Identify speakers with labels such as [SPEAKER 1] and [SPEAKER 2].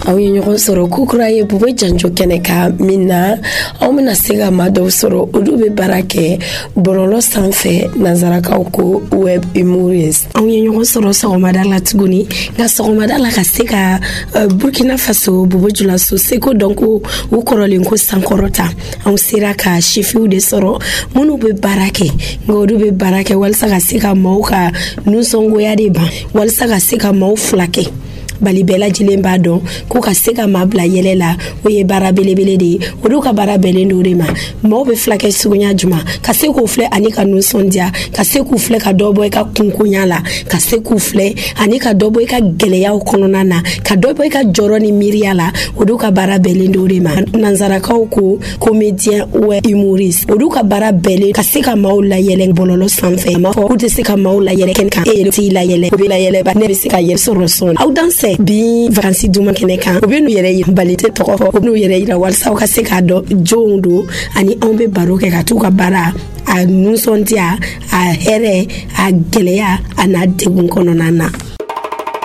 [SPEAKER 1] aw ye ɲɔgɔn sɔrɔ kukura ye Bubo Janjo kɛnɛ ka min na aw bɛna se ka maa dɔw sɔrɔ olu bɛ baara kɛ bɔlɔlɔ sanfɛ nanzarakaw ko web humorist. Aw ye ɲɔgɔn sɔrɔ sɔgɔmada la tuguni nka sɔgɔmada la ka se ka Burkina Faso Bobo Julaso seko dɔn ko u kɔrɔlen ko sankɔrɔta anw sera ka chifiw de sɔrɔ minnu bɛ baara kɛ nka olu bɛ baara kɛ walasa ka se ka maaw ka nusɔngoya de ban walasa ka se ka maaw fulakɛ bali bɛɛ lajɛlen b'a dɔn ko ka se ka maa bila yɛlɛ la o ye baara belebele de ye olu ka baara bɛnnen do de ma maaw bɛ fulakɛ suguya juma ka se k'u filɛ ani ka nusɔndiya ka se k'u filɛ ka dɔ bɔ i ka kunkonya la ka se k'u filɛ ani ka dɔ bɔ i ka gɛlɛyaw kɔnɔna na ka dɔ bɔ i ka jɔrɔ ni miiriya la olu ka baara bɛnnen do de ma nanzarakaw ko comédien web humoriste olu ka baara bɛnnen ka se ka maaw layɛlɛ bɔlɔlɔ sanfɛ a ma fɔ k'u tɛ se ka maaw layɛlɛ kɛnɛ kan e yɛrɛ t'i layɛlɛ o bɛ layɛlɛ ba ne bɛ se ka yɛrɛ sɔrɔ sɔn aw danse bi vacances duma kɛnɛ kan u bɛ n'u yɛrɛ yira bali tɛ tɔgɔ fɔ u bɛ n'u yɛrɛ yira walasa u ka se k'a dɔn jɔnw don ani anw bɛ baro kɛ ka t'u ka baara a nusɔndiya a hɛrɛ a gɛlɛya a n'a degun kɔnɔna na.